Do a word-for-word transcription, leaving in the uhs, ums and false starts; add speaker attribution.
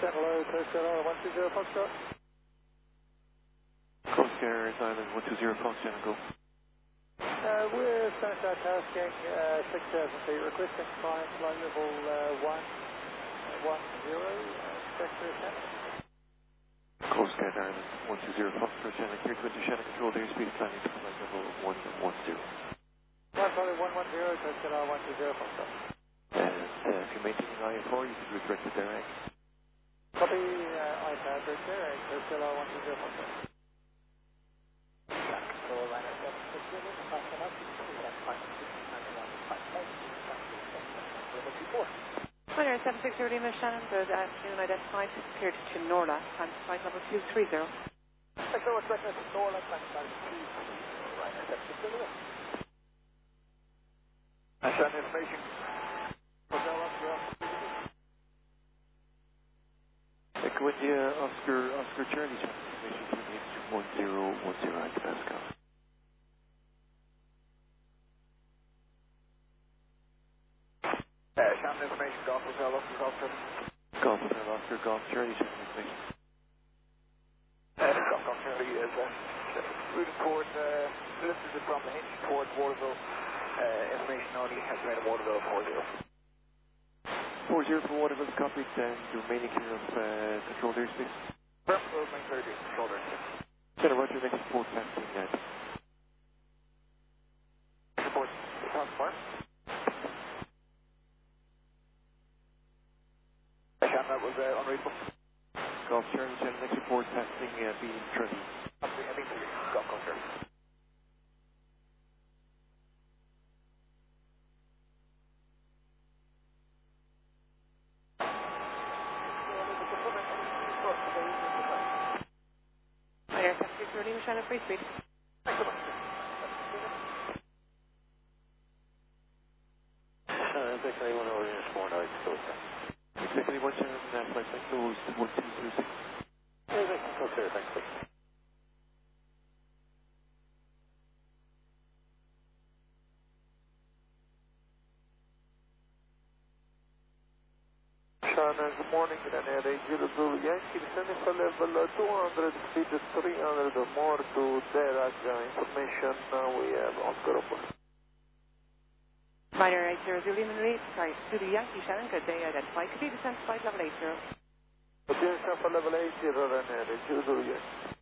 Speaker 1: Hello, Coast Guard Island one two zero Foxtrot.
Speaker 2: Coast Guard Island one two zero Foxtrot, go.
Speaker 1: Uh, we're Spanish Out tasking uh, six thousand feet, requesting climb flight level uh, one one zero, uh, sector Shannon.
Speaker 2: Coast Guard Island one two zero Foxtrot, Shannon, clear to enter Shannon, control airspeed, climbing to flight level one one zero.
Speaker 1: Climb flight one one zero, Coast Guard Island one two zero Foxtrot.
Speaker 2: And uh, if you're maintaining I F R, you can do it directed direct.
Speaker 1: Copy, uh, iPad, right there, and Coast Guard Island one two zero Foxtrot. Control line at seven six zero, pass them up, we have five six nine one five five, level two four.
Speaker 3: Winner seven six zero Lima Shannon, good afternoon, identified, cleared to Norla, time to flight level two three zero.
Speaker 1: Thanks so much, Breakfast, Norla, time to flight two three zero, right at seven six zero. That's that information. Hotel Oscar,
Speaker 2: Echo India, Oscar, Oscar Charlie, Shannon, information to me one zero one zero at Pascal.
Speaker 1: Uh, Shannon information, Golf Hotel Oscar, Golf Charlie.
Speaker 2: Golf Hotel, Oscar, Golf Charlie, Shannon, information.
Speaker 1: Uh, Golf Golf Charlie is uh, routing towards, uh, lifted from the hinge towards Waterville. Uh, information only has made a Waterville four zero.
Speaker 2: four zero for Waterville, copied, and remaining clear of uh, controlled airspace.
Speaker 1: Purple, main thirty, shoulder.
Speaker 2: Center, roger, next report, passing that.
Speaker 1: Report, top part. Shannon, that was uh, unreadable.
Speaker 2: Golf Charlie, Shannon, next report, passing uh, B thirty.
Speaker 1: I think it's Golf Golf Charlie.
Speaker 3: Winner seven six zero Lima Shannon, free speed.
Speaker 1: Thanks so much.
Speaker 4: Uh, exactly one over here, four nine, so
Speaker 2: Exactly one Shannon, uh, flight line closed, one two zero six.
Speaker 4: yeah, that's okay, thanks, please.
Speaker 1: Shannon, good morning, Grand Air zero zero Yankee, descending for level uh, two hundred feet, three hundred or more to Deraja. Information, uh, we have Oscar Opus.
Speaker 3: Minor eight zero zero Lima Marie, sorry, Zulu Yankee Shannon, good day, identified, could be descent flight level eight zero.
Speaker 1: Attention for level eight zero, Grand Air zero zero Yankee.